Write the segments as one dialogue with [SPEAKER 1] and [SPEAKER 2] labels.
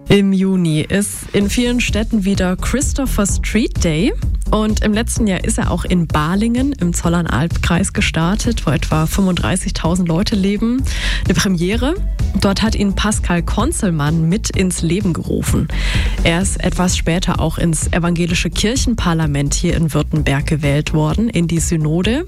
[SPEAKER 1] Im Juni ist in vielen Städten wieder Christopher Street Day. Und im letzten Jahr ist er auch in Balingen im Zollernalbkreis gestartet, wo etwa 35.000 Leute leben. Eine Premiere. Dort hat ihn Pascal Conzelmann mit ins Leben gerufen. Er ist etwas später auch ins evangelische Kirchenparlament hier in Württemberg gewählt worden, in die Synode.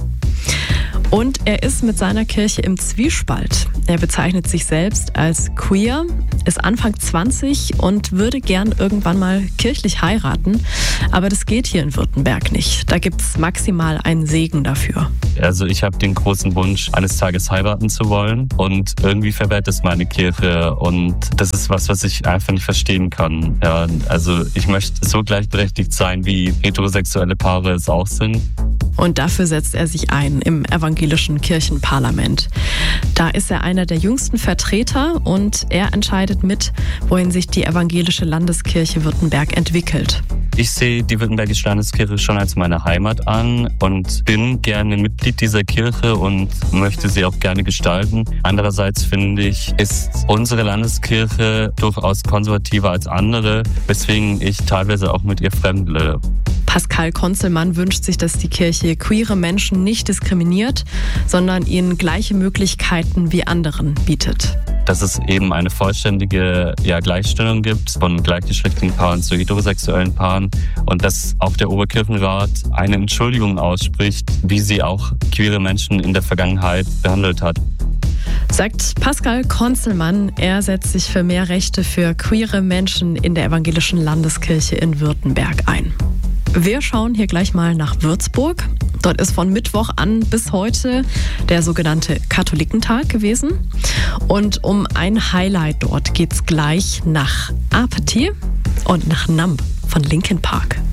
[SPEAKER 1] Und er ist mit seiner Kirche im Zwiespalt. Er bezeichnet sich selbst als queer, ist Anfang 20 und würde gern irgendwann mal kirchlich heiraten. Aber das geht hier in Württemberg nicht. Da gibt es maximal einen Segen dafür.
[SPEAKER 2] Also ich habe den großen Wunsch, eines Tages heiraten zu wollen. Und irgendwie verwehrt es meine Kirche. Und das ist was ich einfach nicht verstehen kann. Ja, also ich möchte so gleichberechtigt sein, wie heterosexuelle Paare es auch sind.
[SPEAKER 1] Und dafür setzt er sich ein im evangelischen Kirchenparlament. Da ist er einer der jüngsten Vertreter und er entscheidet mit, wohin sich die evangelische Landeskirche Württemberg entwickelt.
[SPEAKER 2] Ich sehe die Württembergische Landeskirche schon als meine Heimat an und bin gerne Mitglied dieser Kirche und möchte sie auch gerne gestalten. Andererseits finde ich, ist unsere Landeskirche durchaus konservativer als andere, weswegen ich teilweise auch mit ihr fremdle.
[SPEAKER 1] Pascal Conzelmann wünscht sich, dass die Kirche queere Menschen nicht diskriminiert, sondern ihnen gleiche Möglichkeiten wie anderen bietet.
[SPEAKER 2] Dass es eben eine vollständige Gleichstellung gibt von gleichgeschlechtlichen Paaren zu heterosexuellen Paaren und dass auch der Oberkirchenrat eine Entschuldigung ausspricht, wie sie auch queere Menschen in der Vergangenheit behandelt hat.
[SPEAKER 1] Sagt Pascal Conzelmann, er setzt sich für mehr Rechte für queere Menschen in der evangelischen Landeskirche in Württemberg ein. Wir schauen hier gleich mal nach Würzburg. Dort ist von Mittwoch an bis heute der sogenannte Katholikentag gewesen. Und um ein Highlight dort geht's gleich nach Apetit und nach Numb von Linkin Park.